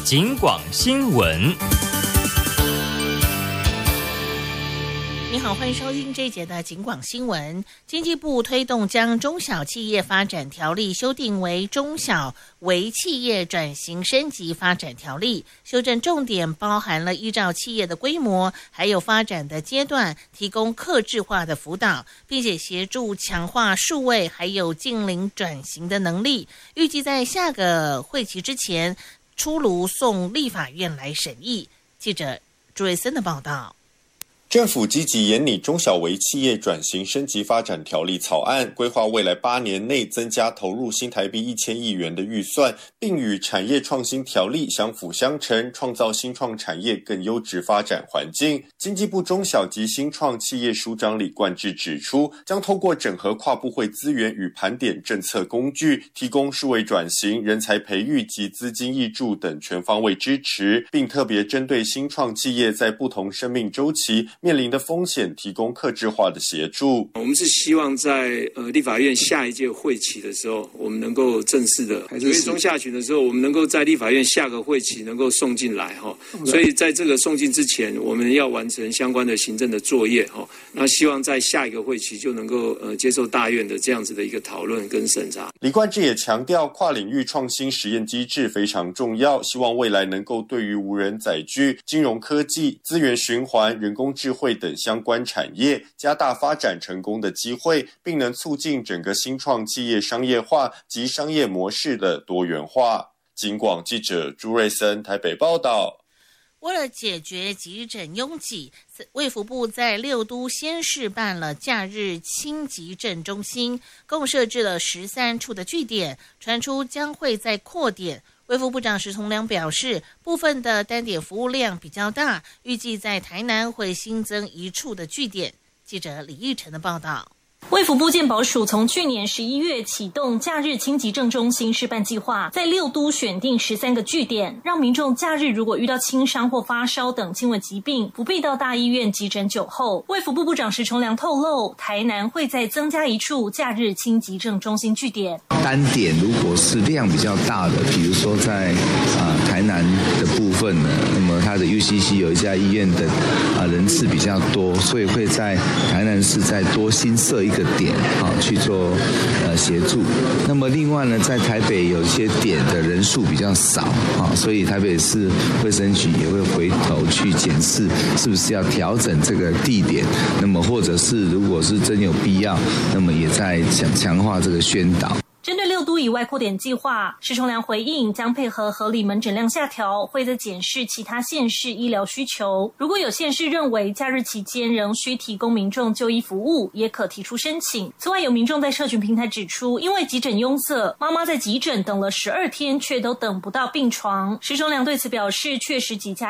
警广新闻。 你好，欢迎收听这一节的警广新闻。经济部推动将中小企业发展条例修订为中小微企业转型升级发展条例，修正重点包含了依照企业的规模还有发展的阶段提供客制化的辅导，并且协助强化数位还有近邻转型的能力，预计在下个会期之前出炉送立法院来审议。记者朱瑞森的报道。 政府积极研拟中小微企业转型升级发展条例草案，规划未来8年内增加投入新台币1000亿元的预算，并与产业创新条例相辅相成，创造新创产业更优质发展环境。经济部中小及新创企业署长李冠志指出，将透过整合跨部会资源与盘点政策工具，提供数位转型、人才培育及资金挹注等全方位支持，并特别针对新创企业在不同生命周期面临的风险提供客制化的协助。 我们是希望在立法院下一届会期的时候，我们能够正式的9月中下旬的时候，我们能够在立法院下个会期能够送进来哈。所以在这个送进之前，我们要完成相关的行政的作业哈。那希望在下一个会期就能够接受大院的这样子的一个讨论跟审查。 李冠志也强调，跨领域创新实验机制非常重要，希望未来能够对于无人载具、金融科技、资源循环、人工智慧等相关产业加大发展成功的机会，并能促进整个新创企业商业化及商业模式的多元化。警广记者朱瑞森台北报道。 为了解决急诊拥挤，卫福部在6都先试办了假日轻急诊中心，共设置了13处的据点，传出将会再扩点。卫福部长石崇良表示，部分的单点服务量比较大，预计在台南会新增1处的据点。记者李义成的报道。 卫福部健保署从去年11月启动假日轻急症中心示范计划，在6都选定13个据点，让民众假日如果遇到轻伤或发烧等轻微疾病，不必到大医院急诊久候。卫福部部长石崇良透露，台南会再增加1处假日轻急症中心据点。 单点如果是量比较大的，比如说在台南的部分呢，那么它的 UCC 有一家医院的人次比较多，所以会在台南市再多新设一个点去做协助。那么另外呢，在台北有一些点的人数比较少所以台北市卫生局也会回头去检视是不是要调整这个地点，那么或者是如果是真有必要，那么也在强化这个宣导。 针对6都以外扩点计划，石崇良回应将配合合理门诊量下调，会再检视其他县市医疗需求。如果有县市认为假日期间仍需提供民众就医服务，也可提出申请。此外，有民众在社群平台指出，因为急诊拥塞，妈妈在急诊等了12天却都等不到病床。石崇良对此表示，确实几家